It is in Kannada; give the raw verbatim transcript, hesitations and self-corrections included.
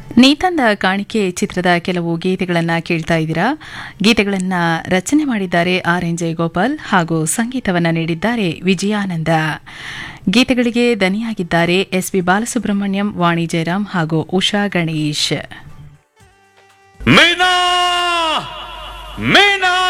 ನೀತಂದ ಕಾಣಿಕೆ ಚಿತ್ರದ ಕೆಲವು ಗೀತೆಗಳನ್ನು ಕೇಳ್ತಾ ಇದ್ದೀರಾ. ಗೀತೆಗಳನ್ನು ರಚನೆ ಮಾಡಿದ್ದಾರೆ ಆರ್ ಎನ್ ಜಯಗೋಪಾಲ್ ಹಾಗೂ ಸಂಗೀತವನ್ನು ನೀಡಿದ್ದಾರೆ ವಿಜಯಾನಂದ. ಗೀತೆಗಳಿಗೆ ದನಿಯಾಗಿದ್ದಾರೆ ಎಸ್ ಪಿ ಬಾಲಸುಬ್ರಹ್ಮಣ್ಯಂ, ವಾಣಿ ಜಯರಾಮ್ ಹಾಗೂ ಉಷಾ ಗಣೇಶ್. ಮೀನಾ ಮೀನಾ